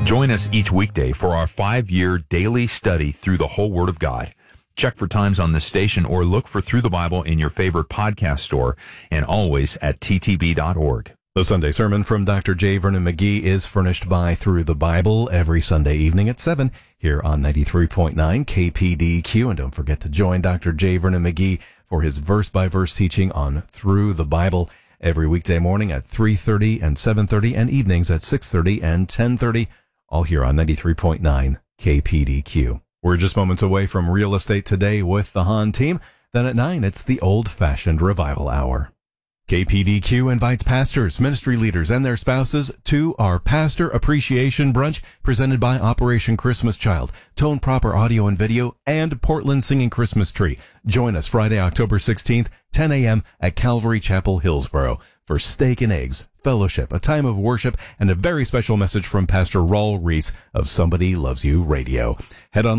Join us each weekday for our 5-year daily study through the whole Word of God. Check for times on this station or look for Through the Bible in your favorite podcast store and always at ttb.org. The Sunday sermon from Dr. J. Vernon McGee is furnished by Through the Bible every Sunday evening at 7 here on 93.9 KPDQ. And don't forget to join Dr. J. Vernon McGee for his verse-by-verse teaching on Through the Bible every weekday morning at 3:30 and 7:30 and evenings at 6:30 and 10:30, all here on 93.9 KPDQ. We're just moments away from Real Estate Today with the Hahn team. Then at 9, it's the Old-Fashioned Revival Hour. KPDQ invites pastors, ministry leaders, and their spouses to our Pastor Appreciation Brunch presented by Operation Christmas Child, Tone Proper Audio and Video, and Portland Singing Christmas Tree. Join us Friday, October 16th, 10 a.m. at Calvary Chapel, Hillsboro for steak and eggs, fellowship, a time of worship, and a very special message from Pastor Raul Reese of Somebody Loves You Radio. Head on